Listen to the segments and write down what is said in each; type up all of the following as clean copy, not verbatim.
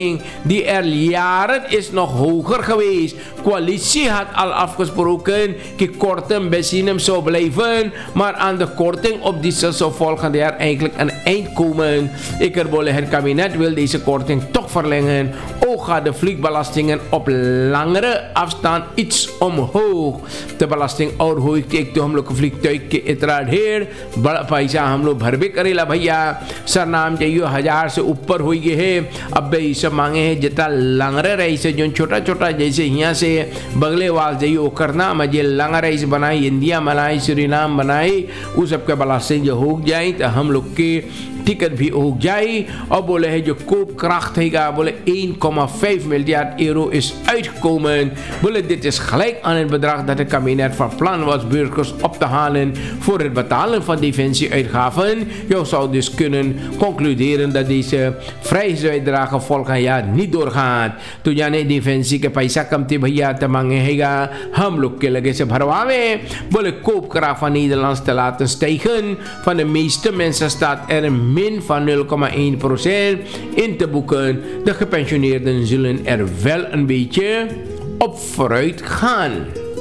Die er jaren is nog hoger geweest. Coalitie had al afgesproken dat korting benzine zou blijven, maar aan de korting op diesel zou volgend jaar eigenlijk een eind komen. Het kabinet wil deze korting toch verlengen. Ook gaat de vliegbelasting op langere afstand iets omhoog. De belasting uithoogte ik de हमलोग vliegtuig के इतरार ढेर बड़ा पैसा हम लोग भर भी करेला भैया सर नाम चाहिए 1000 से ऊपर हो गए है अब इसे मांगे हैं जितना लंगरे रईस जो छोटा छोटा जैसे यहाँ से बगले वाल जाइए वो करना मजे लंगा रईस बनाई इंडिया बनाई सूरीनाम बनाई वो सबके belasting जो हो जाए तो हम लोग के टिकट भी हो जाए और बोले है जो koopkracht है बोले 1,5 miljard euro is uitgekomen. Bolle, dit is gelijk aan het bedrag dat het kabinet van plan was burgers op te halen voor het betalen van defensieuitgaven. Je zou dus kunnen concluderen dat deze vrijheidsbijdrage volgend jaar niet doorgaat. Toen जाने defensie के पैसा कमती भैया te मांगेगा हम लोग के लगे से भरवावे. Bolle, koopkracht van Nederland te laten stijgen. Van de meeste mensen staat er een min van 0,1% in te boeken. De gepensioneerden zullen er wel een beetje op vooruit gaan.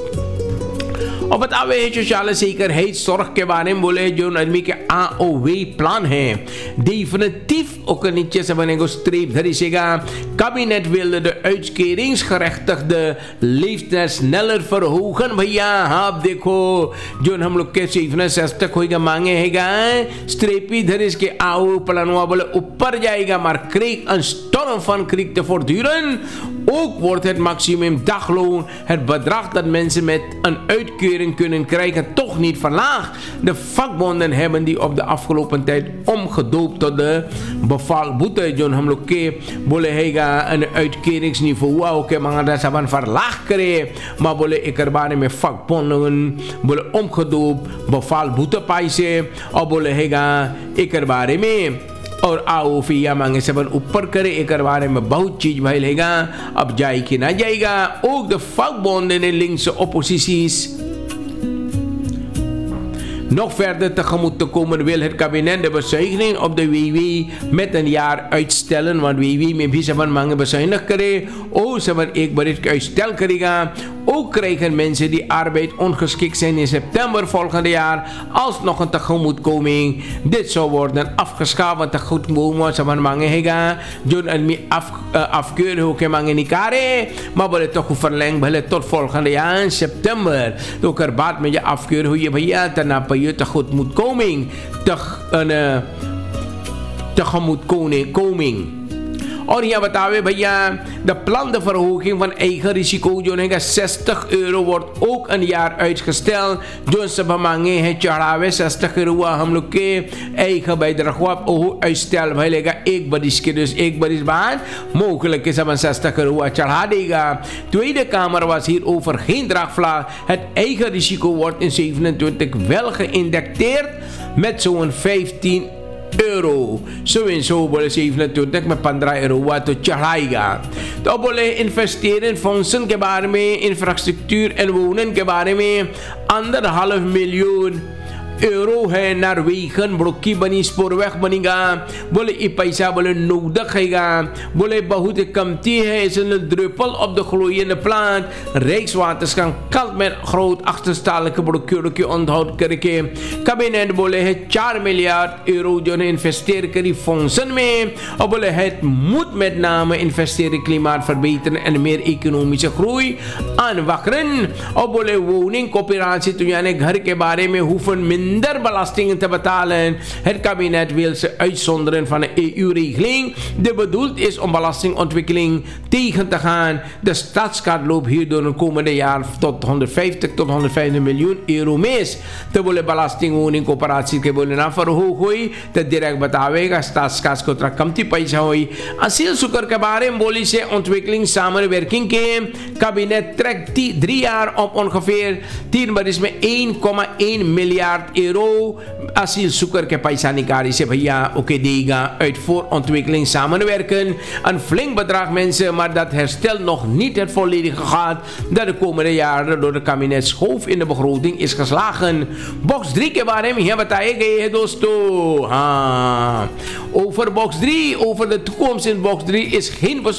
Op het AWH sociale zekerheidszorg के बारे में बोले जो आदमी के AOW plan है definitief ook een nietje se बनेगो streep धरिसेगा. Kabinet wilde de uitkeringsgerechtigde leeftijd sneller verhogen भैया. आप देखो जो हम लोग के 67 होएगा मांगे हैगा streepie धरिस के AOW planवा बोले ऊपर जाएगा maar kreeg een storm van kriek te voortduren. Ook wordt het maximum dagloon, het bedrag dat mensen met een uitkering kunnen krijgen, toch niet verlaagd. De vakbonden hebben die op de afgelopen tijd omgedoopt tot de befaalboete. John Hamloke bolle hega een uitkeringsniveau ook maar dat ze van verlaagd krijgen. Maar bolle ik erbij met vakbonden bolle omgedoopt befaalboete paise of bolle hega ik erbij mee. और आओ फिया मांगे सब ऊपर करे एक बारे में बहुत चीज भाई लेगा अब जाए कि ना जाएगा ook de vakbonden en linkse opposities nog verder tegemoet te komen wil het kabinet de bezuiniging op de WW met een jaar uitstellen want WW में भी सब मांगे bezuinigd करे और सब एक बार uitstel करेगा. Ook krijgen mensen die arbeid ongeschikt zijn in september volgende jaar alsnog een tegemoetkoming. Dit zou worden afgeschaft want tegemoetkoming sa mange hega John admi afkeuren hoe ke mange nikare maar bole toch verleng bole tot volgende jaar in september. Ook er baat met je afkeuren hoe je भैया daarna per je tegemoetkoming tegemoetkoming. और यहाँ बतावे भैया de plan de verhoging van eigen risico जो है 60 euro wordt ook een jaar uitgesteld. जो सब मांगे हैं चढ़ावे 60 euro हम लोग के eigen bijdrage op uitstel भइलेगा एक बरिस के dus एक बरिस बाद mogelijk is हम 60 euro चढ़ा देगा. Tweede Kamer was hierover geen draagvlak. Het eigen risico wordt in 27 wel geïndexeerd met zo'n 15 euro. Zo en zo bolle 27 met 15 euro wat to चढ़ाएगा. तो बोले investeren in fondsen के बारे में infrastructuur en wonen के बारे में 1,5 miljoen euro है नॉर्वेगन ब्रोकी बनी स्पोरवेग बनेगा. बोले ये पैसा बोले nodig हैगा बोले बहुत कमती है is een druppel op de gloeiende plaat. Rijkswaterschap kan met groot achterstallige broekje onthoud करके kabinet बोले है 4 miljard euro जो ने investeren करी fondsen में और बोले het moet met name investeren klimaat verbeteren en meer economische groei aanwakkeren. और बोले woningcoöperatie toen यानी घर के बारे में hoeven minder belastingen te betalen. Het kabinet wil ze uitzonderen van de EU-regeling. Die bedoeld is om belastingontwikkeling tegen te gaan. De staatskaart loopt hierdoor de komende jaar tot 150 tot 150 miljoen euro mis. De bolle belastingwoningcoöperatie के बोले ना फरोग हुई तो direct बतावेगा staatskaart को तरह कमती पैसा हुई. Asielzoeker के बारे में बोली से ontwikkelingssamenwerking के kabinet trekt 3 jaar op ongeveer 10 maar is met 1,1 miljard euro asielzoeker ke paisanikari se via Okedega uit voorontwikkeling samenwerken. Een flink bedrag mensen, maar dat herstelt nog niet het volledige gat dat de komende jaren door de kabinet schoof in de begroting is geslagen. Box 3 ke baare mein bataye dosto. Over box 3, over de toekomst in box 3 is geen